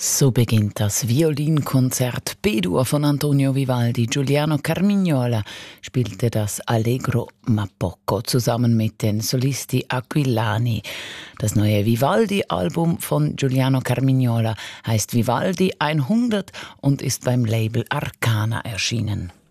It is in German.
So beginnt das Violinkonzert B-Dur von Antonio Vivaldi. Giuliano Carmignola spielte das Allegro ma poco zusammen mit den Solisti Aquilani. Das neue Vivaldi-Album von Giuliano Carmignola heißt Vivaldi 100 und ist beim Label Arcana erschienen.